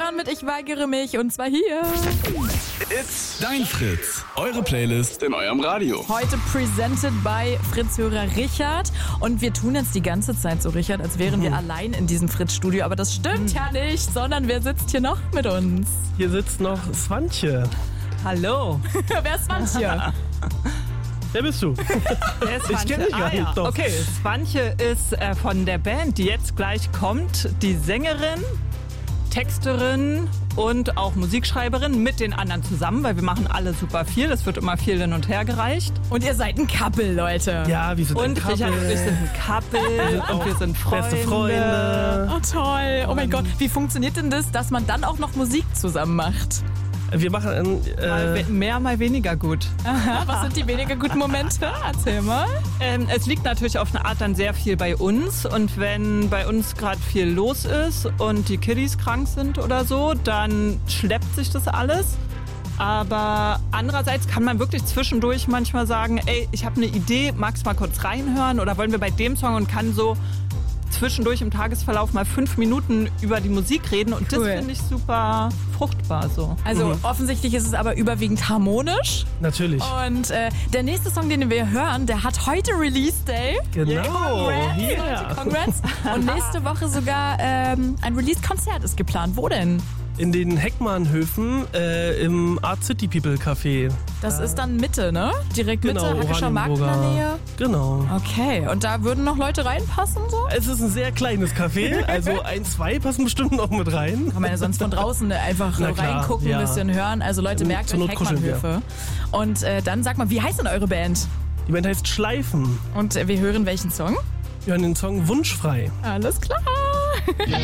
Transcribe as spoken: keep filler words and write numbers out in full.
dran mit Ich weigere mich und zwar hier. It's Dein Fritz, eure Playlist in eurem Radio. Heute presented by Fritz-Hörer Richard und wir tun jetzt die ganze Zeit so, Richard, als wären wir allein in diesem Fritz-Studio, aber das stimmt ja nicht, sondern wer sitzt hier noch mit uns? Hier sitzt noch Swantje. Hallo. Wer ist Swantje? Wer bist du? Wer ist Ich kenne dich gar ah, nicht. ja. Doch. Okay, Swantje ist äh, von der Band, die jetzt gleich kommt, die Sängerin, Texterin und auch Musikschreiberin mit den anderen zusammen, weil wir machen alle super viel. Es wird immer viel hin und her gereicht. Und ihr seid ein Couple, Leute. Ja, wir sind ein Und Couple. Richard und ich sind ein Couple und wir sind Freunde. Beste Freunde. Oh toll, oh mein Gott. Wie funktioniert denn das, dass man dann auch noch Musik zusammen macht? Wir machen Mal äh, we- mehr, mal weniger gut. Aha, was sind die weniger guten Momente? Erzähl mal. Ähm, es liegt natürlich auf eine Art dann sehr viel bei uns und wenn bei uns gerade viel los ist und die Kiddies krank sind oder so, dann schleppt sich das alles. Aber andererseits kann man wirklich zwischendurch manchmal sagen, ey, ich habe eine Idee, magst du mal kurz reinhören oder wollen wir bei dem Song und kann so zwischendurch im Tagesverlauf mal fünf Minuten über die Musik reden und Cool. das finde ich super fruchtbar so. Also Mhm. offensichtlich ist es aber überwiegend harmonisch. natürlich. Und äh, der nächste Song, den wir hören, der hat heute Release Day. Genau. Congrats, Yeah. Leute, congrats. Und nächste Woche sogar ähm, ein Release-Konzert ist geplant. Wo denn? In den Heckmannhöfen äh, im Art City People Café. Das ist dann Mitte, ne? Direkt Mitte, Genau, Hackescher Markt in der Oranienburger. Nähe. Genau. Okay, und da würden noch Leute reinpassen so? Es ist ein sehr kleines Café, also ein, zwei passen bestimmt noch mit rein. Kann man ja sonst von draußen einfach Na klar, reingucken, ja. ein bisschen hören. Also Leute, Ähm, merkt zur euch Not kuscheln wir. Heckmannhöfe. Und äh, dann sag mal, wie heißt denn eure Band? Die Band heißt Schleifen. Und äh, wir hören welchen Song? Wir hören den Song Wunschfrei. Alles klar.